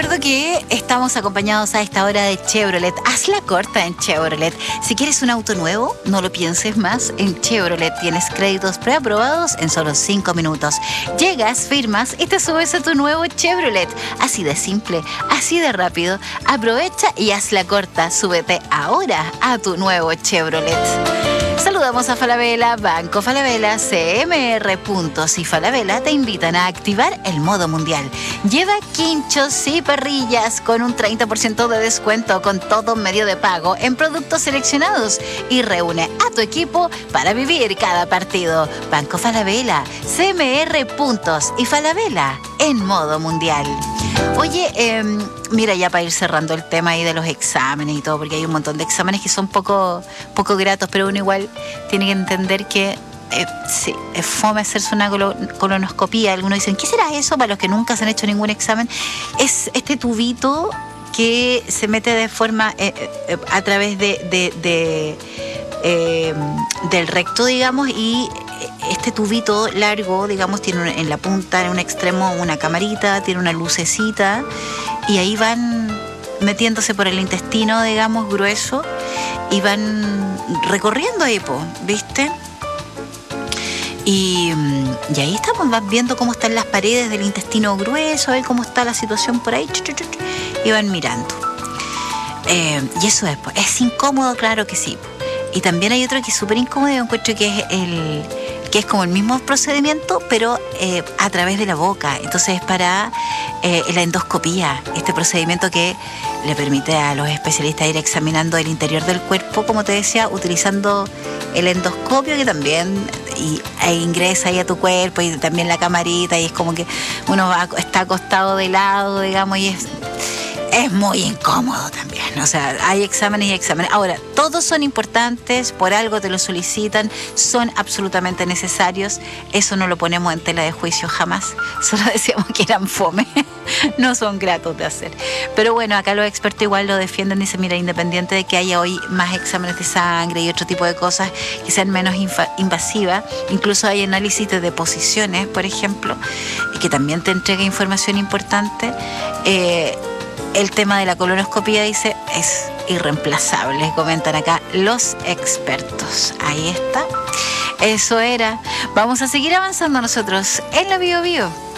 recuerdo que estamos acompañados a esta hora de Chevrolet. Hazla corta en Chevrolet. Si quieres un auto nuevo, no lo pienses más. En Chevrolet tienes créditos preaprobados en solo 5 minutos. Llegas, firmas y te subes a tu nuevo Chevrolet. Así de simple, así de rápido. Aprovecha y hazla corta. Súbete ahora a tu nuevo Chevrolet. Saludamos a Falabella, Banco Falabella, CMR Puntos y Falabella te invitan a activar el modo mundial. Lleva quinchos y parrillas con un 30% de descuento con todo medio de pago en productos seleccionados y reúne a tu equipo para vivir cada partido. Banco Falabella, CMR Puntos y Falabella en modo mundial. Oye, mira, ya para ir cerrando el tema ahí de los exámenes y todo, porque hay un montón de exámenes que son poco gratos, pero uno igual tiene que entender que sí, es fome hacerse una colonoscopía. Algunos dicen, ¿qué será eso? Para los que nunca se han hecho ningún examen, es este tubito que se mete de forma a través del recto, digamos, y este tubito largo, digamos, tiene en la punta, en un extremo, una camarita, tiene una lucecita, y ahí van metiéndose por el intestino, digamos, grueso, y van recorriendo ahí, ¿viste? Y ahí estamos, vas viendo cómo están las paredes del intestino grueso, a ver cómo está la situación por ahí, y van mirando. Y eso es incómodo, claro que sí. Y también hay otro que es súper incómodo, yo encuentro que es como el mismo procedimiento, pero a través de la boca. Entonces es para la endoscopía, este procedimiento que le permite a los especialistas ir examinando el interior del cuerpo, como te decía, utilizando el endoscopio, que también ingresa ahí a tu cuerpo, y también la camarita, y es como que uno está acostado de lado, digamos, y es muy incómodo también. O sea, hay exámenes y exámenes. Ahora, todos son importantes, por algo te lo solicitan, son absolutamente necesarios. Eso no lo ponemos en tela de juicio jamás. Solo decíamos que eran fome. No son gratos de hacer. Pero bueno, acá los expertos igual lo defienden. Dicen, mira, independiente de que haya hoy más exámenes de sangre y otro tipo de cosas que sean menos invasivas, incluso hay análisis de deposiciones, por ejemplo, que también te entrega información importante. El tema de la colonoscopia, dice, es irreemplazable, comentan acá los expertos. Ahí está. Eso era. Vamos a seguir avanzando nosotros en la Bio Bio.